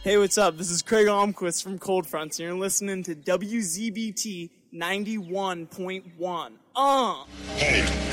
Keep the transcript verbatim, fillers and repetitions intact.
Hey, what's up? This is Craig Almquist from Cold Fronts, and you're listening to W Z B T ninety-one point one. Uh! Hey!